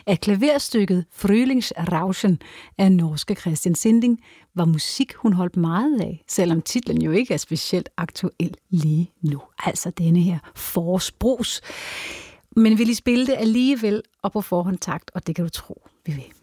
at klaverstykket Frühlingsrauschen af norske Christian Sinding var musik, hun holdt meget af, selvom titlen jo ikke er specielt aktuel lige nu. Altså denne her forårsbrus. Men vil I spille det alligevel og på forhånd takt, og det kan du tro, vi vil.